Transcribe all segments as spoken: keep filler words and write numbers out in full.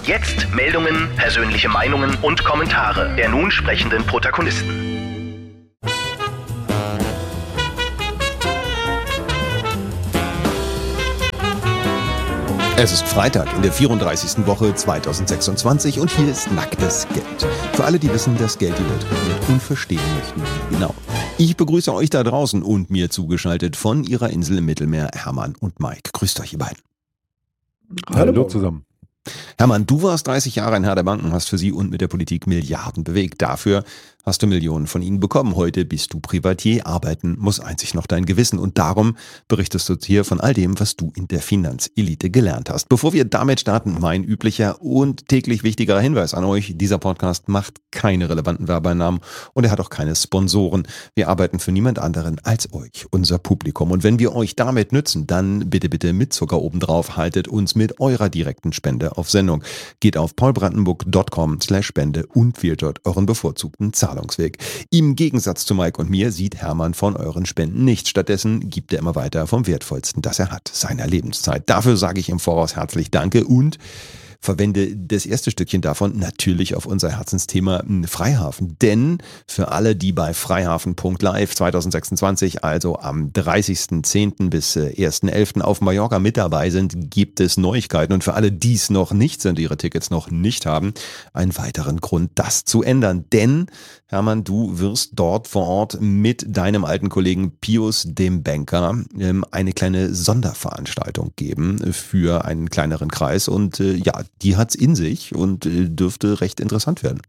Jetzt Meldungen, persönliche Meinungen und Kommentare der nun sprechenden Protagonisten. Es ist Freitag in der vierunddreißigsten Woche zweitausendsechsundzwanzig und hier ist nacktes Geld. Für alle, die wissen, dass Geld die Welt regiert und verstehen möchten, wie genau. Ich begrüße euch da draußen und mir zugeschaltet von ihrer Insel im Mittelmeer Hermann und Mike. Grüßt euch, ihr beiden. Hallo, Hallo zusammen. Hermann, du warst dreißig Jahre ein Herr der Banken, hast für sie und mit der Politik Milliarden bewegt. Dafür hast du Millionen von ihnen bekommen. Heute bist du Privatier, arbeiten muss einzig noch dein Gewissen. Und darum berichtest du hier von all dem, was du in der Finanzelite gelernt hast. Bevor wir damit starten, mein üblicher und täglich wichtiger Hinweis an euch. Dieser Podcast macht keine relevanten Werbeeinnahmen und er hat auch keine Sponsoren. Wir arbeiten für niemand anderen als euch, unser Publikum. Und wenn wir euch damit nützen, dann bitte, bitte mit Zucker obendrauf, haltet uns mit eurer direkten Spende auf Sendung. Geht auf paulbrandenburg punkt com slash spende und wählt dort euren bevorzugten Zahlungsweg. Im Gegensatz zu Mike und mir sieht Hermann von euren Spenden nichts. Stattdessen gibt er immer weiter vom Wertvollsten, das er hat, seiner Lebenszeit. Dafür sage ich im Voraus herzlich Danke und verwende das erste Stückchen davon natürlich auf unser Herzensthema Freihafen. Denn für alle, die bei freihafen punkt live zweitausendsechsundzwanzig, also am dreißigsten zehnten bis ersten elften auf Mallorca mit dabei sind, gibt es Neuigkeiten. Und für alle, die es noch nicht sind, ihre Tickets noch nicht haben, einen weiteren Grund, das zu ändern. Denn, Hermann, du wirst dort vor Ort mit deinem alten Kollegen Pius, dem Banker, eine kleine Sonderveranstaltung geben für einen kleineren Kreis. Und ja, die hat's in sich und äh, dürfte recht interessant werden.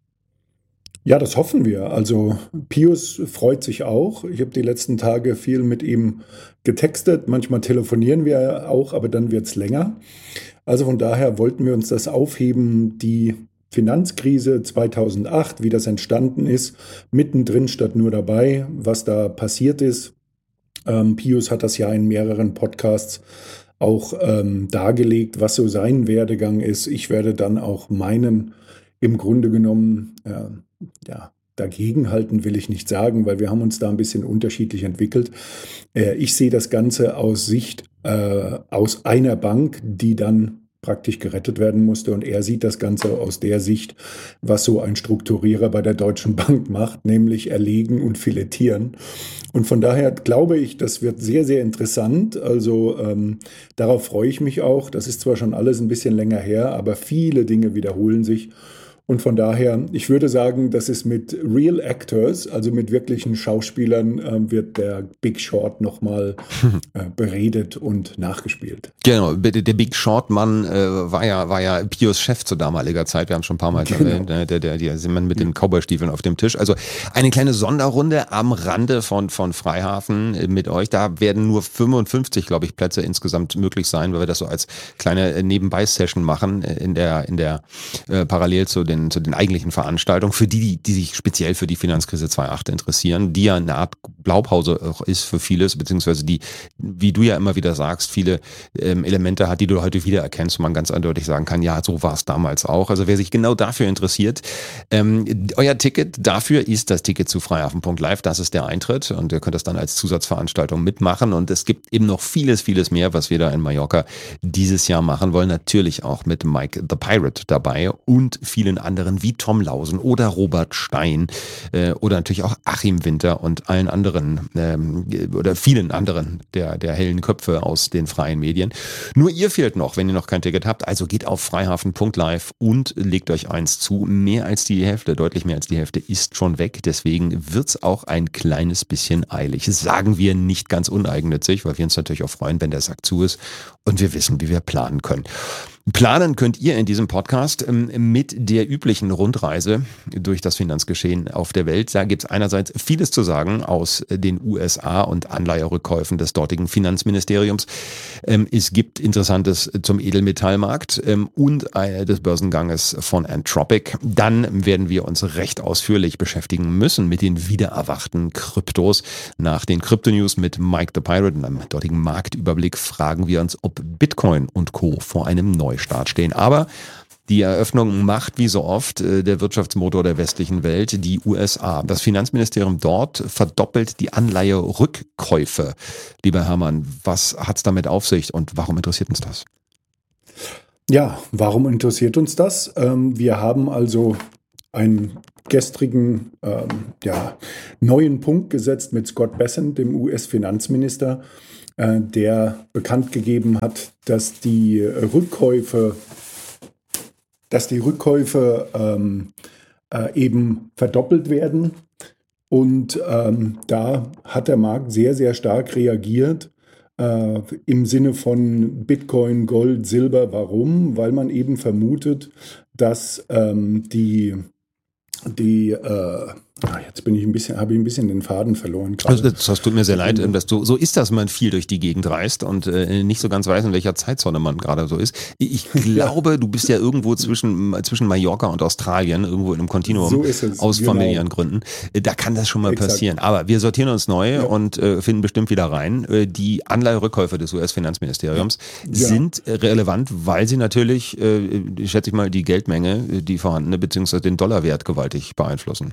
Ja, das hoffen wir. Also Pius freut sich auch. Ich habe die letzten Tage viel mit ihm getextet. Manchmal telefonieren wir auch, aber dann wird's länger. Also von daher wollten wir uns das aufheben, die Finanzkrise zweitausendacht, wie das entstanden ist, mittendrin statt nur dabei, was da passiert ist. Ähm, Pius hat das ja in mehreren Podcasts auch ähm, dargelegt, was so sein Werdegang ist. Ich werde dann auch meinen im Grunde genommen äh, ja, dagegenhalten, will ich nicht sagen, weil wir haben uns da ein bisschen unterschiedlich entwickelt. Äh, ich sehe das Ganze aus Sicht äh, aus einer Bank, die dann praktisch gerettet werden musste, und er sieht das Ganze aus der Sicht, was so ein Strukturierer bei der Deutschen Bank macht, nämlich erlegen und filetieren. Und von daher glaube ich, das wird sehr, sehr interessant. Also ähm, darauf freue ich mich auch. Das ist zwar schon alles ein bisschen länger her, aber viele Dinge wiederholen sich. Und von daher, ich würde sagen, das ist mit Real Actors, also mit wirklichen Schauspielern, äh, wird der Big Short nochmal äh, beredet und nachgespielt. Genau, der Big Short-Mann äh, war ja war ja Pius Chef zu damaliger Zeit, wir haben schon ein paar Mal genau. erwähnt, ne? der, der, der Mann mit den Cowboystiefeln auf dem Tisch. Also eine kleine Sonderrunde am Rande von, von Freihafen mit euch. Da werden nur fünfundfünfzig, glaube ich, Plätze insgesamt möglich sein, weil wir das so als kleine Nebenbei-Session machen in der, in der äh, parallel zu den zu den eigentlichen Veranstaltungen, für die, die, die sich speziell für die Finanzkrise zweitausendacht interessieren, die ja eine Art Blaupause auch ist für vieles, beziehungsweise die, wie du ja immer wieder sagst, viele ähm, Elemente hat, die du heute wieder erkennst und man ganz eindeutig sagen kann, ja, so war es damals auch. Also wer sich genau dafür interessiert, ähm, euer Ticket dafür ist das Ticket zu freihafen punkt live, das ist der Eintritt und ihr könnt das dann als Zusatzveranstaltung mitmachen und es gibt eben noch vieles, vieles mehr, was wir da in Mallorca dieses Jahr machen wollen, natürlich auch mit Mike the Pirate dabei und vielen anderen wie Tom Lausen oder Robert Stein äh, oder natürlich auch Achim Winter und allen anderen ähm, oder vielen anderen der, der hellen Köpfe aus den freien Medien. Nur ihr fehlt noch, wenn ihr noch kein Ticket habt, also geht auf freihafen punkt live und legt euch eins zu. Mehr als die Hälfte, deutlich mehr als die Hälfte ist schon weg, deswegen wird's auch ein kleines bisschen eilig. Das sagen wir nicht ganz uneigennützig, weil wir uns natürlich auch freuen, wenn der Sack zu ist und wir wissen, wie wir planen können. Planen könnt ihr in diesem Podcast ähm, mit der üblichen Rundreise durch das Finanzgeschehen auf der Welt. Da gibt es einerseits vieles zu sagen aus den U S A und Anleiherückkäufen des dortigen Finanzministeriums. Ähm, es gibt Interessantes zum Edelmetallmarkt ähm, und äh, des Börsenganges von Anthropic. Dann werden wir uns recht ausführlich beschäftigen müssen mit den wiedererwachten Kryptos. Nach den Krypto-News mit Mike the Pirate und einem dortigen Marktüberblick fragen wir uns, ob Bitcoin und Co. vor einem neuen Start stehen. Aber die Eröffnung macht wie so oft äh, der Wirtschaftsmotor der westlichen Welt, die U S A. Das Finanzministerium dort verdoppelt die Anleiherückkäufe. Lieber Hermann, was hat's damit auf sich und warum interessiert uns das? Ja, warum interessiert uns das? Ähm, wir haben also einen gestrigen ähm, ja, neuen Punkt gesetzt mit Scott Bessent, dem U S-Finanzminister, äh, der bekannt gegeben hat, dass die Rückkäufe, dass die Rückkäufe ähm, äh, eben verdoppelt werden. Und ähm, da hat der Markt sehr, sehr stark reagiert. Äh, im Sinne von Bitcoin, Gold, Silber. Warum? Weil man eben vermutet, dass ähm, die, die äh, ah, jetzt bin ich ein bisschen, habe ich ein bisschen den Faden verloren gerade. Also das, das tut mir sehr leid. Dass du, so ist das, wenn man viel durch die Gegend reist und äh, nicht so ganz weiß, in welcher Zeitzone man gerade so ist. Ich glaube, ja. Du bist ja irgendwo zwischen, zwischen Mallorca und Australien, irgendwo in einem Kontinuum, so ist es, aus genau. familiären Gründen. Da kann das schon mal Exakt. passieren. Aber wir sortieren uns neu ja. und äh, finden bestimmt wieder rein. Die Anleiherückkäufe des U S-Finanzministeriums ja. sind relevant, weil sie natürlich, äh, schätze ich mal, die Geldmenge, die vorhandene, beziehungsweise den Dollarwert gewaltig beeinflussen.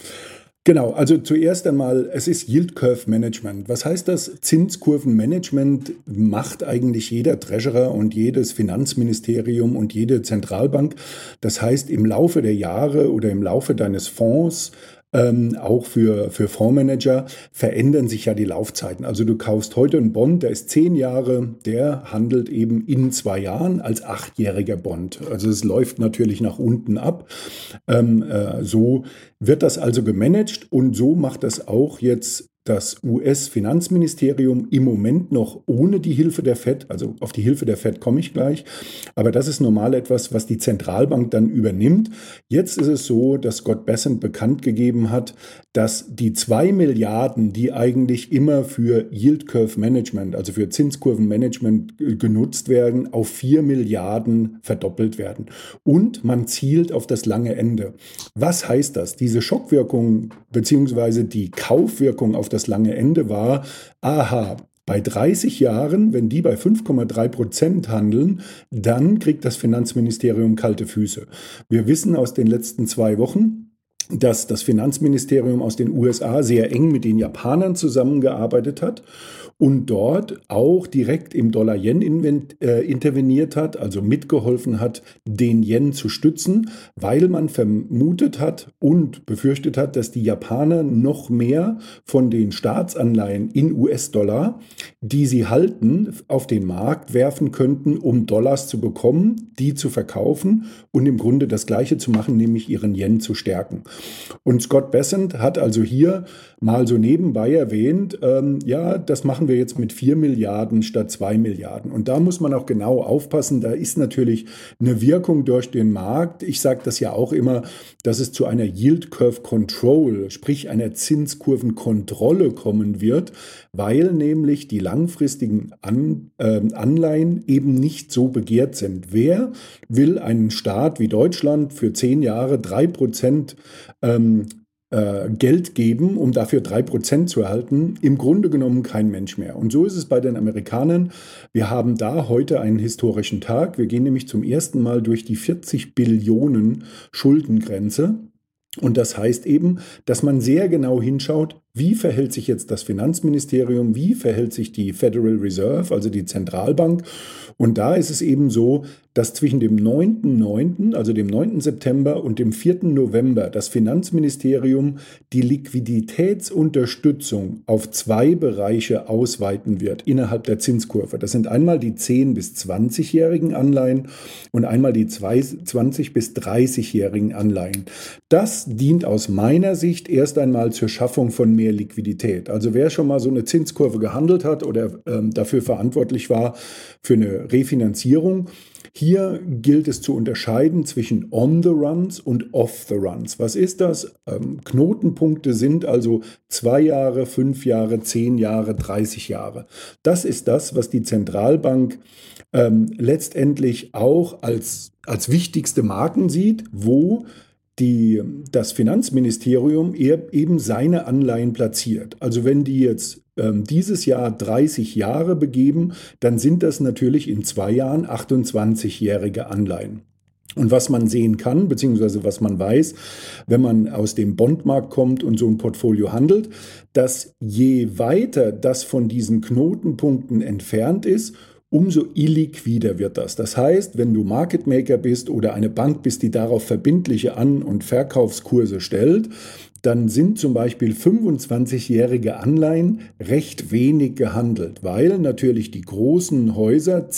Genau, also zuerst einmal, es ist Yield Curve Management. Was heißt das? Zinskurvenmanagement macht eigentlich jeder Treasurer und jedes Finanzministerium und jede Zentralbank. Das heißt, im Laufe der Jahre oder im Laufe deines Fonds, Ähm, auch für, für Fondsmanager verändern sich ja die Laufzeiten. Also du kaufst heute einen Bond, der ist zehn Jahre, der handelt eben in zwei Jahren als achtjähriger Bond. Also es läuft natürlich nach unten ab. Ähm, äh, so wird das also gemanagt und so macht das auch jetzt das U S-Finanzministerium im Moment noch ohne die Hilfe der Fed, also auf die Hilfe der Fed komme ich gleich, aber das ist normal etwas, was die Zentralbank dann übernimmt. Jetzt ist es so, dass Scott Bessent bekannt gegeben hat, dass die zwei Milliarden, die eigentlich immer für Yield Curve Management, also für Zinskurvenmanagement genutzt werden, auf vier Milliarden verdoppelt werden. Und man zielt auf das lange Ende. Was heißt das? Diese Schockwirkung bzw. die Kaufwirkung auf das lange Ende war, aha, bei dreißig Jahren, wenn die bei fünf Komma drei Prozent handeln, dann kriegt das Finanzministerium kalte Füße. Wir wissen aus den letzten zwei Wochen, dass das Finanzministerium aus den U S A sehr eng mit den Japanern zusammengearbeitet hat und dort auch direkt im Dollar-Yen äh, interveniert hat, also mitgeholfen hat, den Yen zu stützen, weil man vermutet hat und befürchtet hat, dass die Japaner noch mehr von den Staatsanleihen in U S-Dollar, die sie halten, auf den Markt werfen könnten, um Dollars zu bekommen, die zu verkaufen und im Grunde das Gleiche zu machen, nämlich ihren Yen zu stärken. Und Scott Bessent hat also hier mal so nebenbei erwähnt, ähm, ja, das machen wir jetzt mit vier Milliarden statt zwei Milliarden. Und da muss man auch genau aufpassen, da ist natürlich eine Wirkung durch den Markt. Ich sage das ja auch immer, dass es zu einer Yield Curve Control, sprich einer Zinskurvenkontrolle kommen wird, weil nämlich die langfristigen An, äh, Anleihen eben nicht so begehrt sind. Wer will einen Staat wie Deutschland für zehn Jahre drei Prozent ähm, äh, Geld geben, um dafür drei Prozent zu erhalten? Im Grunde genommen kein Mensch mehr. Und so ist es bei den Amerikanern. Wir haben da heute einen historischen Tag. Wir gehen nämlich zum ersten Mal durch die vierzig Billionen Schuldengrenze. Und das heißt eben, dass man sehr genau hinschaut, wie verhält sich jetzt das Finanzministerium, wie verhält sich die Federal Reserve, also die Zentralbank. Und da ist es eben so, dass zwischen dem neunten neunten, also dem neunten September und dem vierten November das Finanzministerium die Liquiditätsunterstützung auf zwei Bereiche ausweiten wird innerhalb der Zinskurve. Das sind einmal die zehn- bis zwanzigjährigen Anleihen und einmal die zwanzig- bis dreißigjährigen Anleihen. Das dient aus meiner Sicht erst einmal zur Schaffung von mehr Liquidität. Also wer schon mal so eine Zinskurve gehandelt hat oder ähm, dafür verantwortlich war für eine Refinanzierung, hier gilt es zu unterscheiden zwischen on the runs und off the runs. Was ist das? Ähm, Knotenpunkte sind also zwei Jahre, fünf Jahre, zehn Jahre, dreißig Jahre. Das ist das, was die Zentralbank ähm, letztendlich auch als, als wichtigste Marken sieht, wo die, das Finanzministerium eben seine Anleihen platziert. Also wenn die jetzt ähm, dieses Jahr dreißig Jahre begeben, dann sind das natürlich in zwei Jahren achtundzwanzigjährige Anleihen. Und was man sehen kann, beziehungsweise was man weiß, wenn man aus dem Bondmarkt kommt und so ein Portfolio handelt, dass je weiter das von diesen Knotenpunkten entfernt ist, umso illiquider wird das. Das heißt, wenn du Market Maker bist oder eine Bank bist, die darauf verbindliche An- und Verkaufskurse stellt, dann sind zum Beispiel fünfundzwanzigjährige Anleihen recht wenig gehandelt, weil natürlich die großen Häuser